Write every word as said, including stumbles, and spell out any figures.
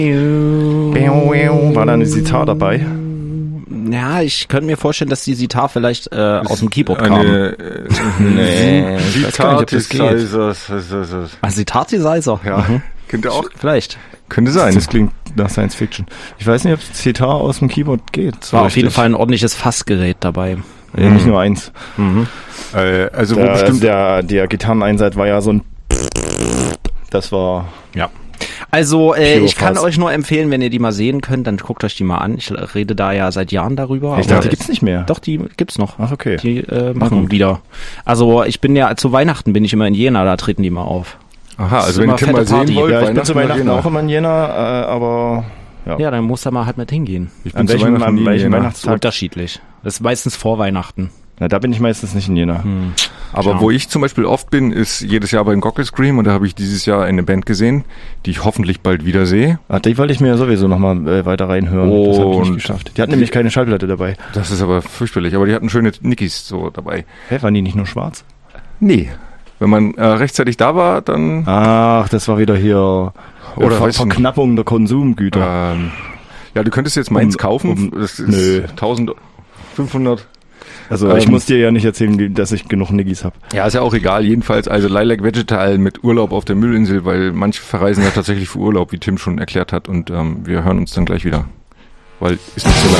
War da eine Sitar dabei? Ja, ich könnte mir vorstellen, dass die Sitar vielleicht äh, aus dem Keyboard kam. Eine, äh, nee, ich weiß gar nicht, ob das geht. Ah, Sitar-Synthesizer? Ja, mhm. Könnte auch. Vielleicht. Könnte sein. Das klingt nach Science Fiction. Ich weiß nicht, ob Sitar aus dem Keyboard geht. Es war auf jeden Fall ein ordentliches Fassgerät dabei. Ja, mhm. Nicht nur eins. Mhm. Äh, also der, wo bestimmt der, der Gitarreneinsatz war ja so ein das war... Ja. Also äh, ich kann euch nur empfehlen, wenn ihr die mal sehen könnt, dann guckt euch die mal an. Ich rede da ja seit Jahren darüber. Ich dachte, die gibt's nicht mehr. Doch, die gibt's noch. Ach, okay. Die äh, machen wieder. Also ich bin ja, zu Weihnachten bin ich immer in Jena, da treten die mal auf. Aha, also wenn ihr Tim mal sehen Party. wollt, ja, ich bin zu Weihnachten auch immer in Jena, äh, aber... Ja. ja, dann muss da mal halt mit hingehen. Ich bin an welchem, Weihnachten an welchem Weihnachtstag? Unterschiedlich. Das ist meistens vor Weihnachten. Na, da bin ich meistens nicht in Jena. Hm. Aber Klar. Wo ich zum Beispiel oft bin, ist jedes Jahr beim Gockel Scream und da habe ich dieses Jahr eine Band gesehen, die ich hoffentlich bald wieder sehe. Ah, die wollte ich mir sowieso nochmal äh, weiter reinhören. Oh, das habe ich nicht geschafft. Die hatten nämlich keine Schallplatte dabei. Das ist aber fürchterlich, aber die hatten schöne Nickys so dabei. Hä, waren die nicht nur schwarz? Nee. Wenn man äh, rechtzeitig da war, dann... Ach, das war wieder hier äh, Oder Ver Verknappung der Konsumgüter. Ähm, ja, du könntest jetzt meins um, kaufen. Um, das ist nö. eintausendfünfhundert. Also ähm, ich muss dir ja nicht erzählen, dass ich genug Niggis habe. Ja, ist ja auch egal. Jedenfalls also Lilac Vegetal mit Urlaub auf der Müllinsel, weil manche verreisen ja tatsächlich für Urlaub, wie Tim schon erklärt hat. Und ähm, wir hören uns dann gleich wieder, weil ist nicht so lang.